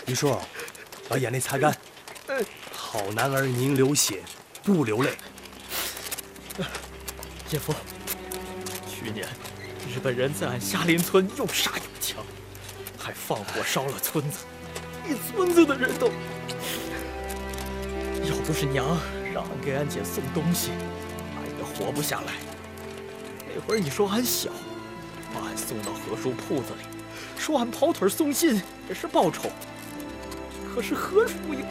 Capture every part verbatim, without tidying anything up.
于叔，把眼泪擦干。好男儿宁流血，不流泪。 姐夫，去年日本人在俺下林村又杀又抢，还放火烧了村子，一村子的人都……要不是娘让俺给俺姐送东西，俺也活不下来。那会儿你说俺小，把俺送到何叔铺子里，说俺跑腿送信也是报酬。可是何叔又……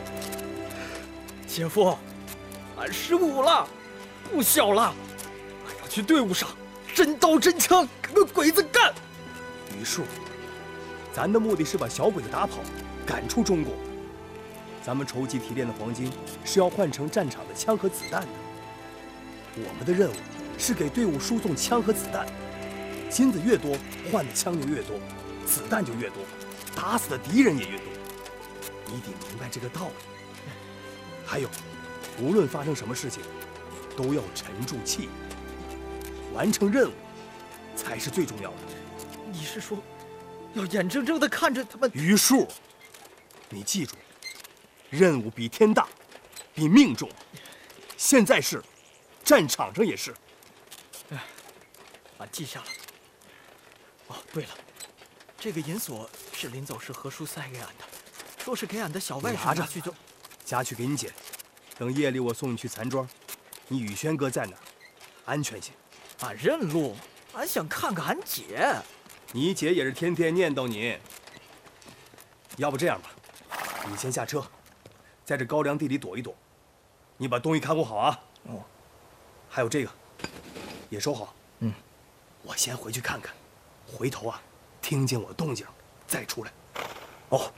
姐夫，俺十五了，不小了，俺要去队伍上真刀真枪跟那鬼子干。 于叔，咱的目的是把小鬼子打跑，赶出中国。咱们筹集提炼的黄金是要换成战场的枪和子弹的。我们的任务是给队伍输送枪和子弹，金子越多，换的枪就越多，子弹就越多，打死的敌人也越多。你得明白这个道理。还有，无论发生什么事情，都要沉住气，完成任务才是最重要的。 你是说，要眼睁睁地看着他们？ 于叔，你记住，任务比天大，比命重。现在是，战场上也是。 哎，俺记下了。哦，对了，这个银锁是临走时何叔塞给俺的，说是给俺的小外甥拿去就。 夹去给你姐，等夜里我送你去残庄，你宇轩哥在哪儿，安全些。 俺认路，俺想看看俺姐。 你姐也是天天念叨你。要不这样吧，你先下车，在这高粱地里躲一躲，你把东西看顾好啊。哦。还有这个，也收好。 嗯。 我先回去看看，回头啊，听见我动静再出来。哦。